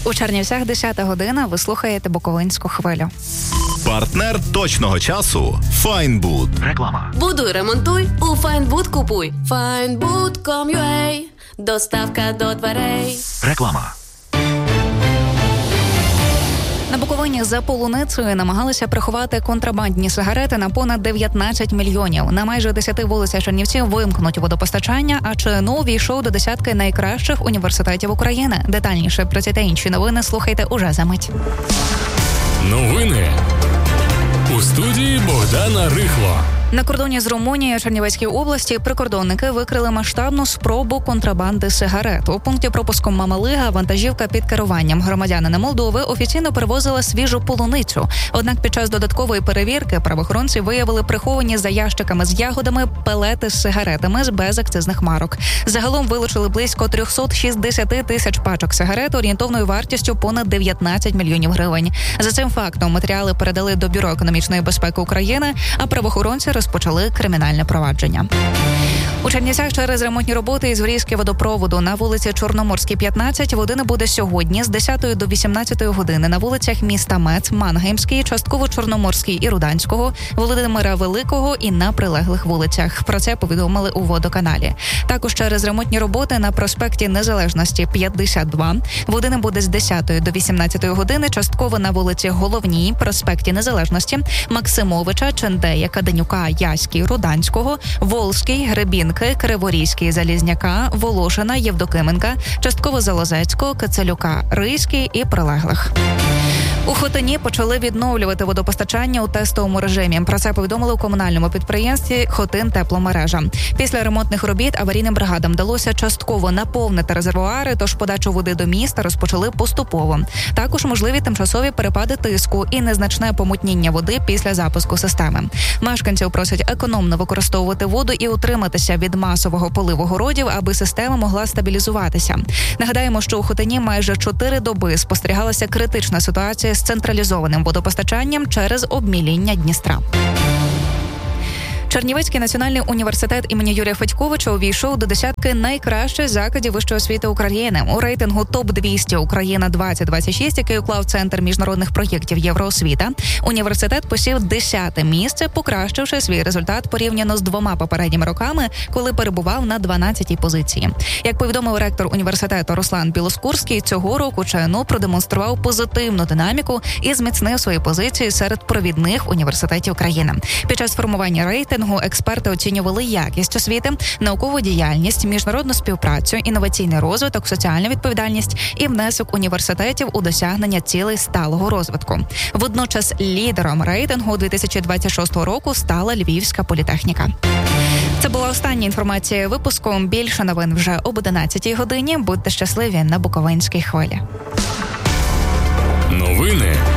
У Чернівцях 10 година, ви слухаєте Буковинську хвилю. Партнер точного часу – Файнбуд. Реклама. Будуй, ремонтуй, у Файнбуд купуй. Findbood.com.ua. Доставка до дверей. Реклама. На Буковині за полуницею намагалися приховати контрабандні сигарети на понад 19 мільйонів. На майже 10 вулицях Чернівців вимкнуть водопостачання, а ЧНУ увійшов до десятки найкращих університетів України. Детальніше про ці та інші новини слухайте уже за мить. Новини у студії Богдана Рихло. На кордоні з Румунією Чернівецькій області прикордонники викрили масштабну спробу контрабанди сигарет. У пункті пропуску Мамалига вантажівка під керуванням громадянина Молдови офіційно перевозила свіжу полуницю. Однак під час додаткової перевірки правоохоронці виявили приховані за ящиками з ягодами пелети з сигаретами з безакцизних марок. Загалом вилучили близько 360 тисяч пачок сигарет орієнтовною вартістю понад 19 мільйонів гривень. За цим фактом матеріали передали до Бюро економічної безпеки України, а правоохоронці розпочали кримінальне провадження. У Чернівцях через ремонтні роботи із врізки водопроводу на вулиці Чорноморській, 15 води не буде сьогодні з 10 до 18 години на вулицях міста Мец, Мангеймській, частково Чорноморській і Руданського, Володимира Великого і на прилеглих вулицях. Про це повідомили у водоканалі. Також через ремонтні роботи на проспекті Незалежності, 52 води не буде з 10 до 18 години, частково на вулиці Головній, проспекті Незалежності, Максимовича, Чендея, Каденюка, Яській, Руданського, Волзький, Гребінки, Криворізький, Залізняка, Волошина, Євдокименка, частково Залозецького, Кицелюка, Рийський і прилеглих. У Хотині почали відновлювати водопостачання у тестовому режимі. Про це повідомили у комунальному підприємстві «Хотин-Тепломережа». Після ремонтних робіт аварійним бригадам вдалося частково наповнити резервуари, тож подачу води до міста розпочали поступово. Також можливі тимчасові перепади тиску і незначне помутніння води після запуску системи. Мешканців просять економно використовувати воду і утриматися від масового поливу городів, аби система могла стабілізуватися. Нагадаємо, що у Хотині майже 4 доби спостерігалася критична ситуація з централізованим водопостачанням через обміління Дністра. Чернівецький національний університет імені Юрія Федьковича увійшов до десятки найкращих закладів вищої освіти України. У рейтингу ТОП-200 Україна 2026, який уклав Центр міжнародних проєктів Євроосвіта, університет посів 10-те місце, покращивши свій результат порівняно з 2 попередніми роками, коли перебував на 12-й позиції. Як повідомив ректор університету Руслан Білоскурський, цього року ЧНУ продемонстрував позитивну динаміку і зміцнив свої позиції серед провідних університетів країни. Під час формування рейтингу експерти оцінювали якість освіти, наукову діяльність, міжнародну співпрацю, інноваційний розвиток, соціальну відповідальність і внесок університетів у досягнення цілей сталого розвитку. Водночас лідером рейтингу 2026 року стала Львівська політехніка. Це була остання інформація випуску. Більше новин вже об 11-й годині. Будьте щасливі на Буковинській хвилі. Новини